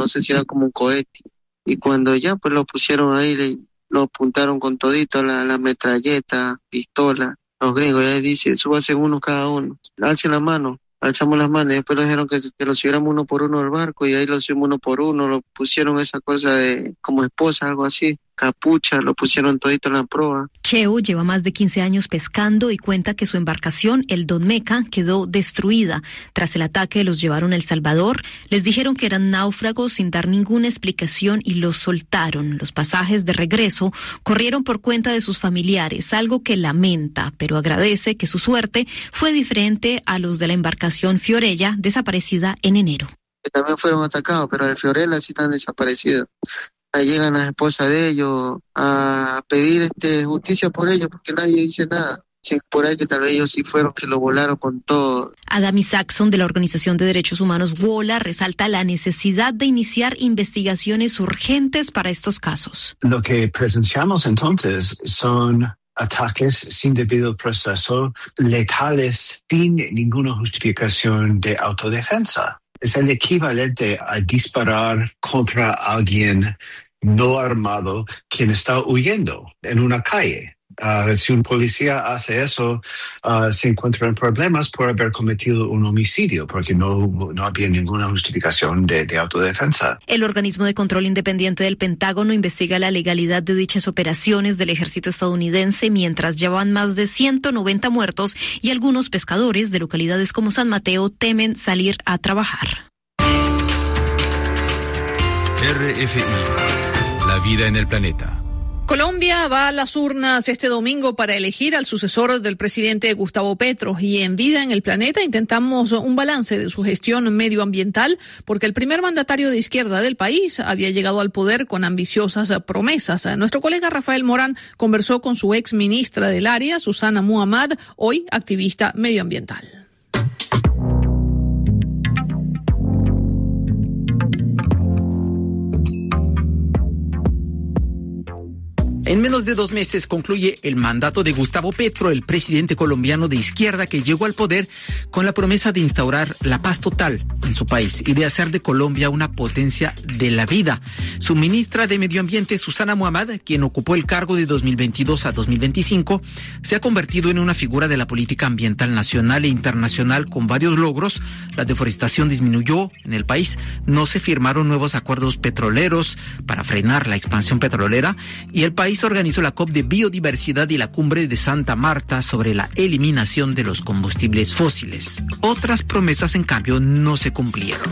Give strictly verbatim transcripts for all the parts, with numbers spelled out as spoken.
no sé si era como un cohete. Y cuando ya pues lo pusieron ahí, le, lo apuntaron con todito, la, la metralleta, pistola. Los gringos ya dicen, súbase uno cada uno, alcen la mano. Alzamos las manos y después nos dijeron que, que lo subiéramos uno por uno al barco y ahí lo subimos uno por uno, lo pusieron esa cosa de como esposa, algo así, capucha, lo pusieron todito en la proa. Cheo lleva más de quince años pescando y cuenta que su embarcación, el Don Meca, quedó destruida. Tras el ataque los llevaron a El Salvador, les dijeron que eran náufragos sin dar ninguna explicación y los soltaron. Los pasajes de regreso corrieron por cuenta de sus familiares, algo que lamenta, pero agradece que su suerte fue diferente a los de la embarcación Fiorella, desaparecida en enero. También fueron atacados, pero el Fiorella sí están desaparecidos. Ahí llegan las esposas de ellos a pedir este justicia por ellos, porque nadie dice nada. Sí, por ahí que tal vez ellos sí fueron que lo volaron con todo. Adam Isaacson, de la Organización de Derechos Humanos WOLA, resalta la necesidad de iniciar investigaciones urgentes para estos casos. Lo que presenciamos entonces son ataques sin debido proceso, letales, sin ninguna justificación de autodefensa. Es el equivalente a disparar contra alguien no armado quien está huyendo en una calle. Uh, si un policía hace eso, uh, se encuentra en problemas por haber cometido un homicidio, porque no, no había ninguna justificación de, de autodefensa. El organismo de control independiente del Pentágono investiga la legalidad de dichas operaciones del ejército estadounidense, mientras llevan más de ciento noventa muertos y algunos pescadores de localidades como San Mateo temen salir a trabajar. R F I, la vida en el planeta. Colombia va a las urnas este domingo para elegir al sucesor del presidente Gustavo Petro, y en Vida en el Planeta intentamos un balance de su gestión medioambiental, porque el primer mandatario de izquierda del país había llegado al poder con ambiciosas promesas. Nuestro colega Rafael Morán conversó con su ex ministra del área, Susana Muhammad, hoy activista medioambiental. En menos de dos meses concluye el mandato de Gustavo Petro, el presidente colombiano de izquierda que llegó al poder con la promesa de instaurar la paz total en su país y de hacer de Colombia una potencia de la vida. Su ministra de Medio Ambiente, Susana Muhammad, quien ocupó el cargo de dos mil veintidós a dos mil veinticinco, se ha convertido en una figura de la política ambiental nacional e internacional con varios logros. La deforestación disminuyó en el país, no se firmaron nuevos acuerdos petroleros para frenar la expansión petrolera y el país organizó la COP de Biodiversidad y la Cumbre de Santa Marta sobre la eliminación de los combustibles fósiles. Otras promesas, en cambio, no se cumplieron.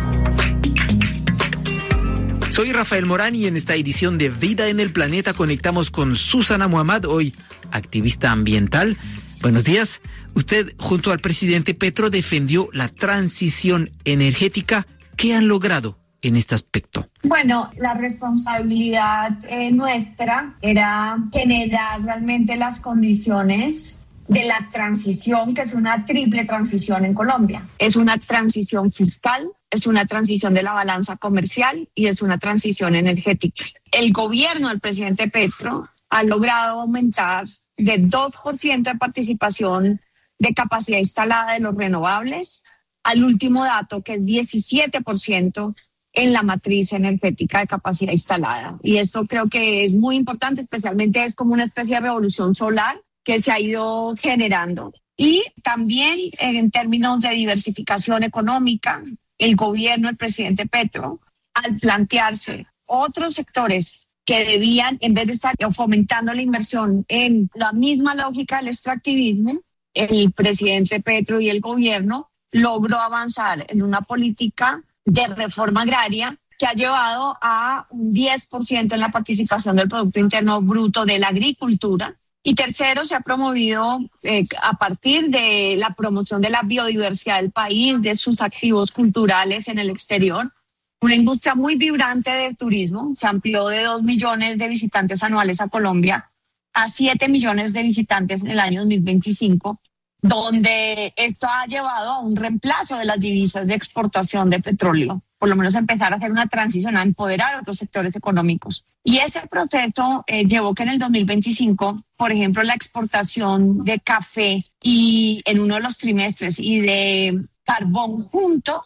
Soy Rafael Morán y en esta edición de Vida en el Planeta conectamos con Susana Muhammad, hoy activista ambiental. Buenos días. Usted, junto al presidente Petro, defendió la transición energética. ¿Qué han logrado en este aspecto? Bueno, la responsabilidad eh, nuestra era generar realmente las condiciones de la transición, que es una triple transición en Colombia. Es una transición fiscal, es una transición de la balanza comercial y es una transición energética. El gobierno del presidente Petro ha logrado aumentar de dos por ciento de participación de capacidad instalada de los renovables al último dato, que es diecisiete por ciento en la matriz energética de capacidad instalada. Y esto creo que es muy importante, especialmente es como una especie de revolución solar que se ha ido generando. Y también en términos de diversificación económica, el gobierno del presidente Petro, al plantearse otros sectores que debían, en vez de estar fomentando la inversión en la misma lógica del extractivismo, el presidente Petro y el gobierno logró avanzar en una política de reforma agraria que ha llevado a un diez por ciento en la participación del Producto Interno Bruto de la agricultura. Y tercero, se ha promovido eh, a partir de la promoción de la biodiversidad del país, de sus activos culturales en el exterior, una industria muy vibrante del turismo. Se amplió de dos millones de visitantes anuales a Colombia a siete millones de visitantes en el año dos mil veinticinco, donde esto ha llevado a un reemplazo de las divisas de exportación de petróleo, por lo menos empezar a hacer una transición, a empoderar a otros sectores económicos. Y ese proceso eh, llevó que en el dos mil veinticinco, por ejemplo, la exportación de café y en uno de los trimestres y de carbón juntos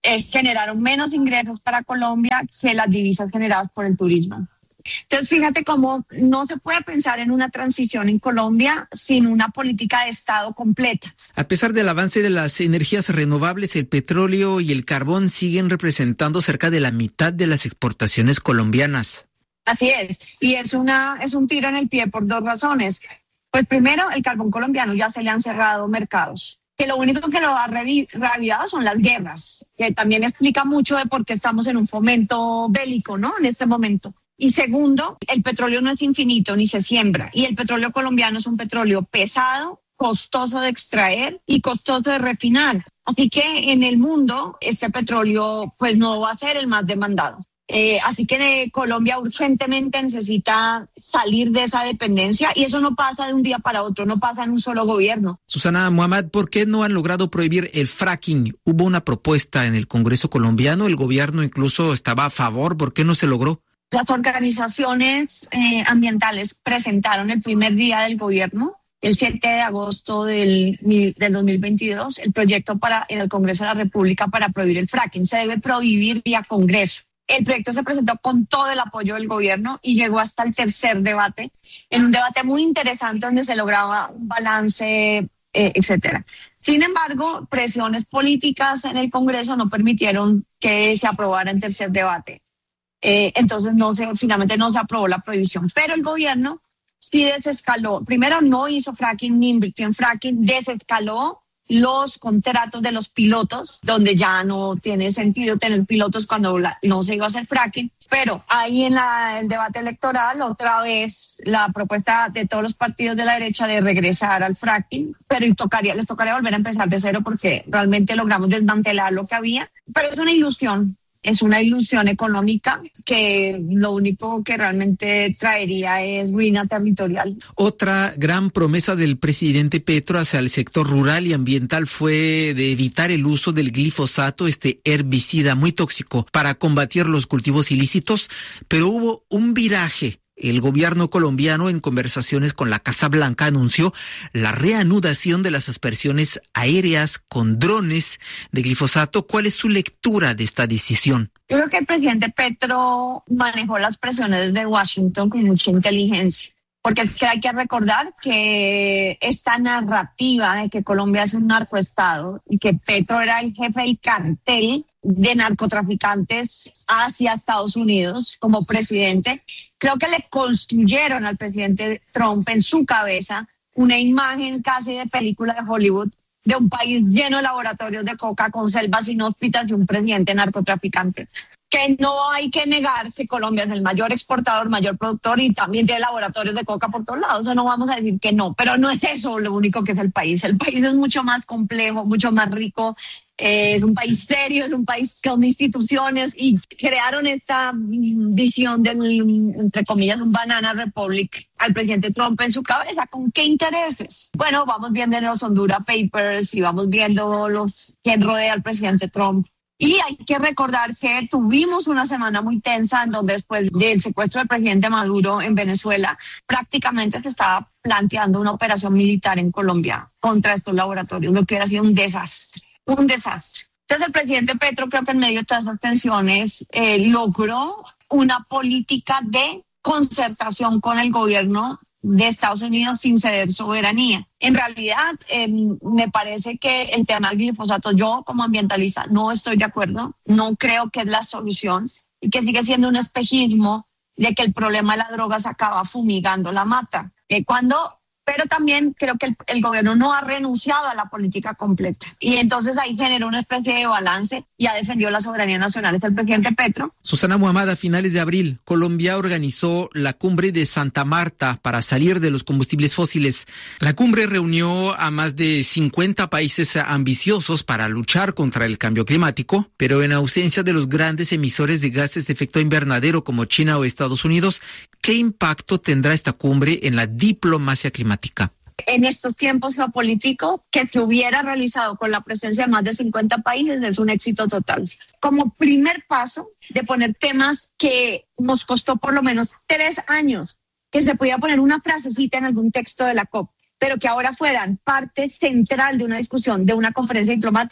eh, generaron menos ingresos para Colombia que las divisas generadas por el turismo. Entonces, fíjate cómo no se puede pensar en una transición en Colombia sin una política de Estado completa. A pesar del avance de las energías renovables, el petróleo y el carbón siguen representando cerca de la mitad de las exportaciones colombianas. Así es, y es, una, es un tiro en el pie por dos razones. Pues primero, el carbón colombiano ya se le han cerrado mercados, que lo único que lo ha reavivado son las guerras, que también explica mucho de por qué estamos en un fomento bélico, ¿no? En este momento. Y segundo, el petróleo no es infinito ni se siembra. Y el petróleo colombiano es un petróleo pesado, costoso de extraer y costoso de refinar. Así que en el mundo este petróleo pues no va a ser el más demandado. Eh, así que Colombia urgentemente necesita salir de esa dependencia y eso no pasa de un día para otro, no pasa en un solo gobierno. Susana Muhammad, ¿por qué no han logrado prohibir el fracking? Hubo una propuesta en el Congreso colombiano, el gobierno incluso estaba a favor, ¿por qué no se logró? Las organizaciones eh, ambientales presentaron el primer día del gobierno, el siete de agosto del, del dos mil veintidós, el proyecto para, en el Congreso de la República para prohibir el fracking. Se debe prohibir vía Congreso. El proyecto se presentó con todo el apoyo del gobierno y llegó hasta el tercer debate, en un debate muy interesante donde se lograba un balance, eh, etcétera. Sin embargo, presiones políticas en el Congreso no permitieron que se aprobara en tercer debate. Eh, entonces no se, finalmente no se aprobó la prohibición, pero el gobierno sí desescaló. Primero no hizo fracking ni invirtió en fracking, desescaló los contratos de los pilotos, donde ya no tiene sentido tener pilotos cuando la, no se iba a hacer fracking. Pero ahí en la, el debate electoral, otra vez la propuesta de todos los partidos de la derecha de regresar al fracking, pero tocaría, les tocaría volver a empezar de cero porque realmente logramos desmantelar lo que había. Pero es una ilusión. Es una ilusión económica que lo único que realmente traería es ruina territorial. Otra gran promesa del presidente Petro hacia el sector rural y ambiental fue de evitar el uso del glifosato, este herbicida muy tóxico, para combatir los cultivos ilícitos, pero hubo un viraje. El gobierno colombiano, en conversaciones con la Casa Blanca, anunció la reanudación de las aspersiones aéreas con drones de glifosato. ¿Cuál es su lectura de esta decisión? Yo creo que el presidente Petro manejó las presiones de Washington con mucha inteligencia, porque es que hay que recordar que esta narrativa de que Colombia es un narcoestado y que Petro era el jefe del cartel de narcotraficantes hacia Estados Unidos como presidente, creo que le construyeron al presidente Trump en su cabeza una imagen casi de película de Hollywood de un país lleno de laboratorios de coca con selvas inhóspitas y un presidente narcotraficante. Que no hay que negar que Colombia es el mayor exportador, mayor productor y también tiene laboratorios de coca por todos lados. Eso no vamos a decir que no, pero no es eso lo único que es el país. El país es mucho más complejo, mucho más rico. Eh, es un país serio, es un país con instituciones y crearon esta visión de, entre comillas, un banana republic al presidente Trump en su cabeza. ¿Con qué intereses? Bueno, vamos viendo en los Honduras Papers y vamos viendo los quién rodea al presidente Trump. Y hay que recordar que tuvimos una semana muy tensa en donde después del secuestro del presidente Maduro en Venezuela, prácticamente se estaba planteando una operación militar en Colombia contra estos laboratorios, lo que hubiera sido un desastre, un desastre. Entonces el presidente Petro, creo que en medio de todas esas tensiones, eh, logró una política de concertación con el gobierno de Estados Unidos sin ceder soberanía. En realidad, eh, me parece que el tema del glifosato, yo como ambientalista no estoy de acuerdo, no creo que es la solución y que sigue siendo un espejismo de que el problema de la droga se acaba fumigando la mata. Eh, cuando, pero también creo que el, el gobierno no ha renunciado a la política completa y entonces ahí generó una especie de balance y ha defendido la soberanía nacional. Es el presidente Petro. Susana Muhammad, a finales de abril, Colombia organizó la cumbre de Santa Marta para salir de los combustibles fósiles. La cumbre reunió a más de cincuenta países ambiciosos para luchar contra el cambio climático, pero en ausencia de los grandes emisores de gases de efecto invernadero como China o Estados Unidos, ¿qué impacto tendrá esta cumbre en la diplomacia climática? En estos tiempos geopolíticos, que se hubiera realizado con la presencia de más de cincuenta países es un éxito total. Como primer paso de poner temas que nos costó por lo menos tres años, que se pudiera poner una frasecita en algún texto de la COP, pero que ahora fueran parte central de una discusión, de una conferencia diplomática,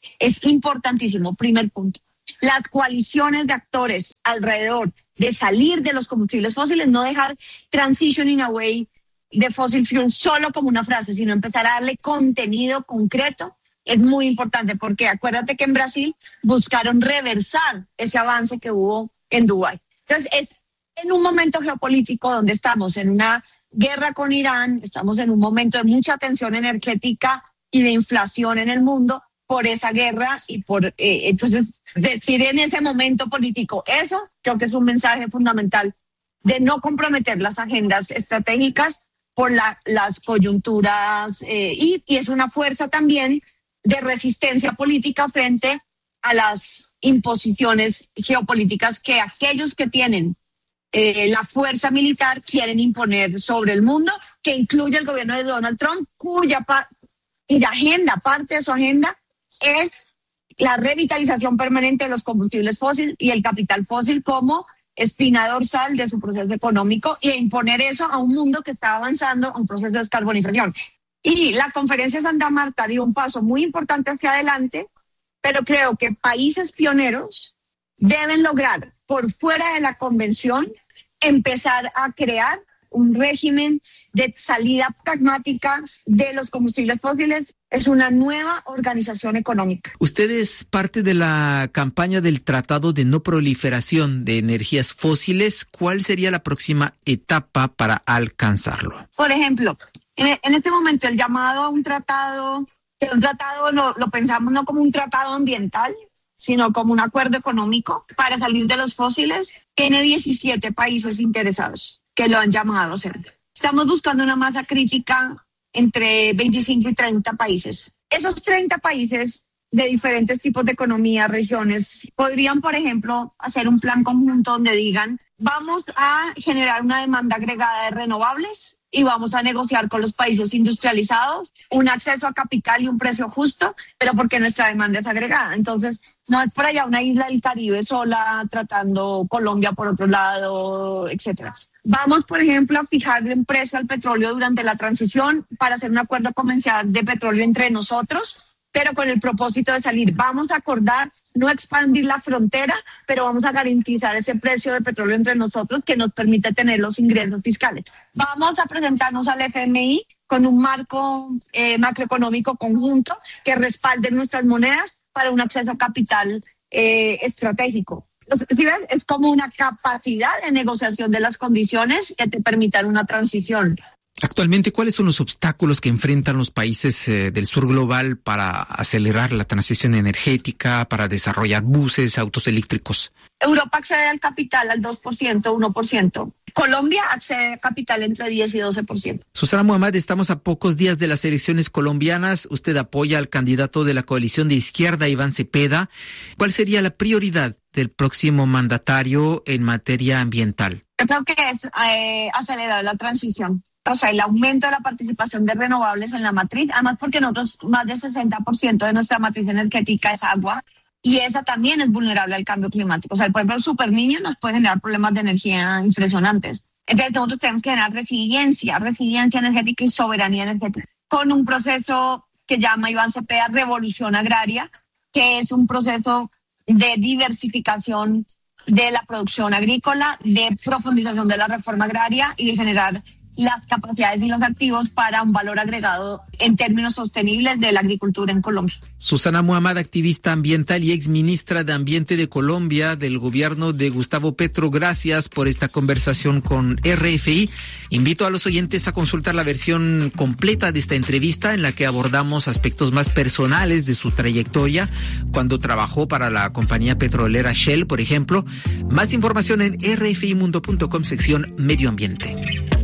Es importantísimo, primer punto. Las coaliciones de actores alrededor de salir de los combustibles fósiles, no dejar transitioning away de fossil fuel solo como una frase, sino empezar a darle contenido concreto, es muy importante, porque acuérdate que en Brasil buscaron reversar ese avance que hubo en Dubái. Entonces, es en un momento geopolítico donde estamos en una guerra con Irán, estamos en un momento de mucha tensión energética y de inflación en el mundo por esa guerra y por, eh, entonces, decir en ese momento político eso, creo que es un mensaje fundamental de no comprometer las agendas estratégicas por la, las coyunturas eh, y, y es una fuerza también de resistencia política frente a las imposiciones geopolíticas que aquellos que tienen eh, la fuerza militar quieren imponer sobre el mundo, que incluye el gobierno de Donald Trump, cuya, pa- cuya agenda, parte de su agenda, es la revitalización permanente de los combustibles fósiles y el capital fósil como espina dorsal de su proceso económico, y imponer eso a un mundo que está avanzando a un proceso de descarbonización. Y la conferencia de Santa Marta dio un paso muy importante hacia adelante, pero creo que países pioneros deben lograr, por fuera de la convención, empezar a crear un régimen de salida pragmática de los combustibles fósiles. Es una nueva organización económica. Usted es parte de la campaña del Tratado de No Proliferación de Energías Fósiles. ¿Cuál sería la próxima etapa para alcanzarlo? Por ejemplo, en, en este momento el llamado a un tratado, que un tratado lo, lo pensamos no como un tratado ambiental, sino como un acuerdo económico para salir de los fósiles, tiene diecisiete países interesados que lo han llamado a hacer. Estamos buscando una masa crítica entre veinticinco y treinta países. Esos treinta países de diferentes tipos de economía, regiones, podrían, por ejemplo, hacer un plan conjunto donde digan, vamos a generar una demanda agregada de renovables y vamos a negociar con los países industrializados un acceso a capital y un precio justo, pero porque nuestra demanda es agregada. Entonces, no es por allá una isla del Caribe sola tratando Colombia por otro lado, etcétera. Vamos, por ejemplo, a fijarle un precio al petróleo durante la transición para hacer un acuerdo comercial de petróleo entre nosotros, pero con el propósito de salir. Vamos a acordar no expandir la frontera, pero vamos a garantizar ese precio de petróleo entre nosotros que nos permite tener los ingresos fiscales. Vamos a presentarnos al F M I con un marco eh, macroeconómico conjunto que respalde nuestras monedas para un acceso a capital eh, estratégico. ¿Sí ves? Es como una capacidad de negociación de las condiciones que te permitan una transición. Actualmente, ¿cuáles son los obstáculos que enfrentan los países eh, del sur global para acelerar la transición energética, para desarrollar buses, autos eléctricos? Europa accede al capital al dos por ciento, uno por ciento. Colombia accede al capital entre diez y doce por ciento. Susana Muhammad, estamos a pocos días de las elecciones colombianas. Usted apoya al candidato de la coalición de izquierda, Iván Cepeda. ¿Cuál sería la prioridad del próximo mandatario en materia ambiental? Yo creo que es eh, acelerar la transición. O sea, el aumento de la participación de renovables en la matriz, además porque nosotros más del sesenta por ciento de nuestra matriz energética es agua y esa también es vulnerable al cambio climático. O sea, por ejemplo, el super niño nos puede generar problemas de energía impresionantes. Entonces nosotros tenemos que generar resiliencia, resiliencia energética y soberanía energética con un proceso que llama Iván Cepeda Revolución Agraria, que es un proceso de diversificación de la producción agrícola, de profundización de la reforma agraria y de generar las capacidades y los activos para un valor agregado en términos sostenibles de la agricultura en Colombia. Susana Muhammad, activista ambiental y exministra de Ambiente de Colombia del gobierno de Gustavo Petro, gracias por esta conversación con R F I. Invito a los oyentes a consultar la versión completa de esta entrevista en la que abordamos aspectos más personales de su trayectoria cuando trabajó para la compañía petrolera Shell, por ejemplo. Más información en r f i mundo punto com, sección Medio Ambiente.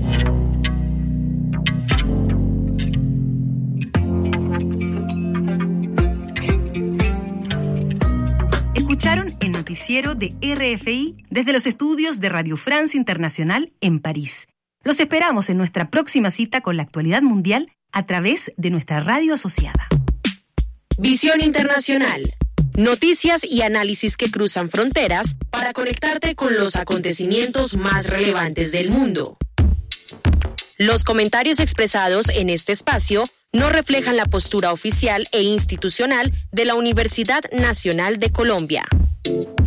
Escucharon el noticiero de R F I desde los estudios de Radio France Internacional en París. Los esperamos en nuestra próxima cita con la actualidad mundial a través de nuestra radio asociada. Visión Internacional. Noticias y análisis que cruzan fronteras para conectarte con los acontecimientos más relevantes del mundo. Los comentarios expresados en este espacio no reflejan la postura oficial e institucional de la Universidad Nacional de Colombia.